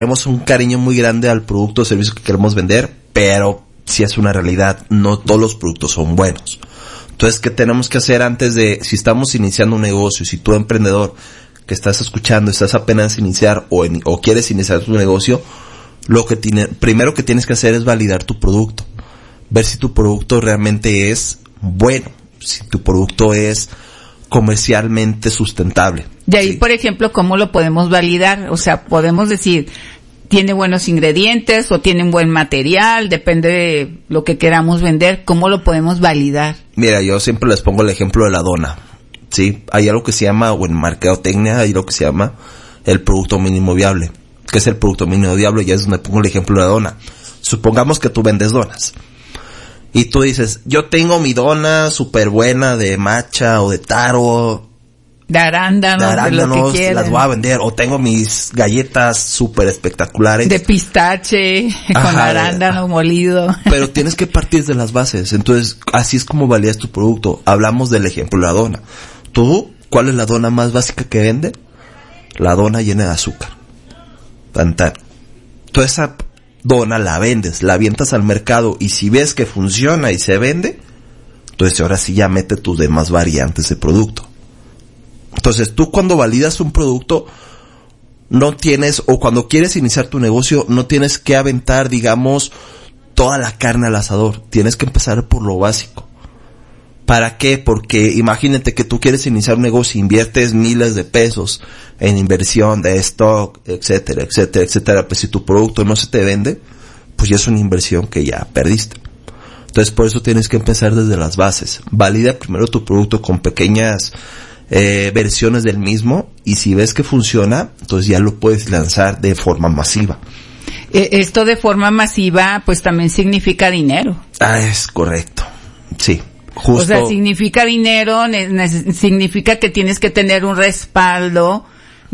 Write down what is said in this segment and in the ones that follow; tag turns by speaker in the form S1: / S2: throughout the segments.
S1: tenemos un cariño muy grande al producto o servicio que queremos vender, pero si es una realidad, no todos los productos son buenos. Entonces, ¿qué tenemos que hacer antes de, si estamos iniciando un negocio, si tú emprendedor que estás escuchando, estás apenas iniciar o quieres iniciar tu negocio, primero que tienes que hacer es validar tu producto. Ver si tu producto realmente es bueno, si tu producto es comercialmente sustentable.
S2: De ahí, ¿sí? Por ejemplo, ¿cómo lo podemos validar? O sea, podemos decir, ¿tiene buenos ingredientes o tiene un buen material? Depende de lo que queramos vender. ¿Cómo lo podemos validar?
S1: Mira, yo siempre les pongo el ejemplo de la dona. ¿Sí? Hay algo que se llama, o en mercadotecnia, hay algo que se llama el producto mínimo viable. ¿Qué es el producto mínimo viable? Ya es donde pongo el ejemplo de la dona. Supongamos que tú vendes donas. Y tú dices, yo tengo mi dona súper buena de matcha o de taro.
S2: De arándanos, de lo que quieran.
S1: Las voy a vender. O tengo mis galletas súper espectaculares.
S2: De pistache, con arándano molido.
S1: Pero tienes que partir de las bases. Entonces, así es como validas tu producto. Hablamos del ejemplo de la dona. ¿Tú, cuál es la dona más básica que vende? La dona llena de azúcar. Pantano. Toda esa dona la vendes, la avientas al mercado y si ves que funciona y se vende, entonces ahora sí ya mete tus demás variantes de producto. Entonces tú cuando validas un producto no tienes, o cuando quieres iniciar tu negocio, no tienes que aventar, digamos, toda la carne al asador. Tienes que empezar por lo básico. ¿Para qué? Porque imagínate que tú quieres iniciar un negocio, inviertes miles de pesos en inversión de stock, etcétera, etcétera, etcétera. Pues si tu producto no se te vende, pues ya es una inversión que ya perdiste. Entonces por eso tienes que empezar desde las bases. Valida primero tu producto con pequeñas versiones del mismo y si ves que funciona, entonces ya lo puedes lanzar de forma masiva.
S2: Esto de forma masiva pues también significa dinero.
S1: Es correcto, sí. Justo.
S2: O sea, significa dinero, significa que tienes que tener un respaldo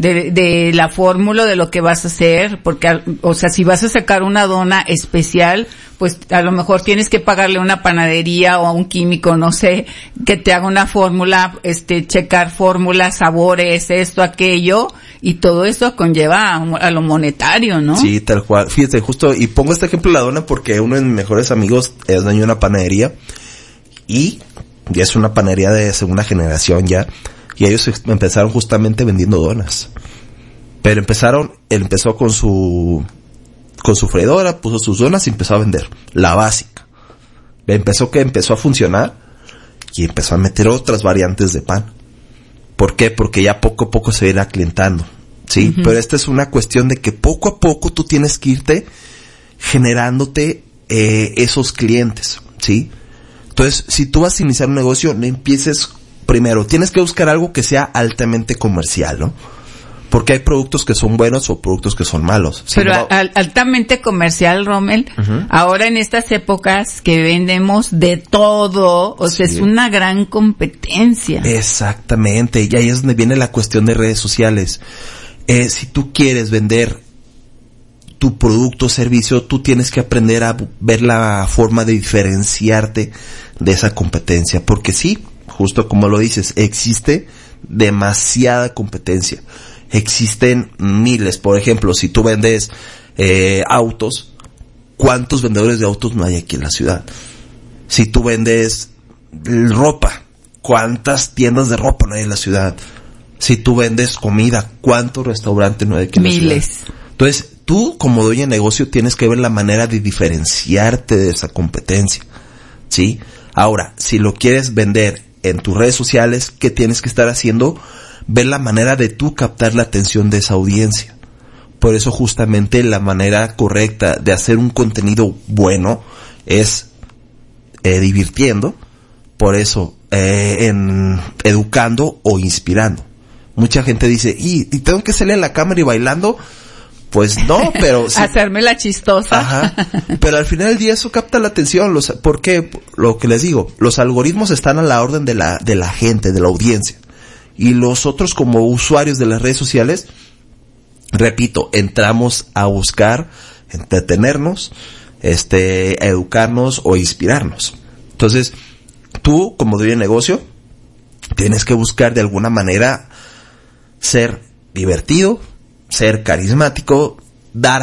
S2: de la fórmula de lo que vas a hacer, porque, o sea, si vas a sacar una dona especial, pues a lo mejor tienes que pagarle a una panadería o a un químico, no sé, que te haga una fórmula, checar fórmulas, sabores, esto, aquello, y todo eso conlleva a lo monetario, ¿no?
S1: Sí, tal cual. Fíjate, justo, y pongo este ejemplo de la dona porque uno de mis mejores amigos es dueño de una panadería, y ya es una panadería de segunda generación ya, y ellos empezaron justamente vendiendo donas. Pero él empezó con su freidora, puso sus donas y empezó a vender la básica. Empezó a funcionar y empezó a meter otras variantes de pan. ¿Por qué? Porque ya poco a poco se irá aclientando, ¿sí? Uh-huh. Pero esta es una cuestión de que poco a poco tú tienes que irte generándote esos clientes, ¿sí? Entonces, si tú vas a iniciar un negocio, no empieces primero. Tienes que buscar algo que sea altamente comercial, ¿no? Porque hay productos que son buenos o productos que son malos.
S2: Pero altamente comercial, Rommel, uh-huh. Ahora en estas épocas que vendemos de todo, o sea, es una gran competencia.
S1: Exactamente, y ahí es donde viene la cuestión de redes sociales. Si tú quieres vender tu producto o servicio, tú tienes que aprender a ver la forma de diferenciarte de esa competencia, porque sí, justo como lo dices, existe demasiada competencia. Existen miles. Por ejemplo, si tú vendes autos, ¿cuántos vendedores de autos no hay aquí en la ciudad? Si tú vendes ropa, ¿cuántas tiendas de ropa no hay en la ciudad? Si tú vendes comida, ¿cuántos restaurantes no hay aquí en la ciudad?
S2: Miles.
S1: Entonces, tú como dueño de negocio tienes que ver la manera de diferenciarte de esa competencia, ¿sí? Ahora, si lo quieres vender en tus redes sociales, ¿qué tienes que estar haciendo? Ver la manera de tú captar la atención de esa audiencia. Por eso justamente la manera correcta de hacer un contenido bueno es divirtiendo, por eso educando o inspirando. Mucha gente dice, ¿y tengo que salir en la cámara y bailando? Pues no, pero sí.
S2: Hacerme la chistosa.
S1: Ajá. Pero al final del día eso capta la atención. ¿Por qué? Lo que les digo, los algoritmos están a la orden de la gente, de la audiencia. Y nosotros como usuarios de las redes sociales, repito, entramos a buscar entretenernos, educarnos o inspirarnos. Entonces, tú como dueño de negocio, tienes que buscar de alguna manera ser divertido, ser carismático, dar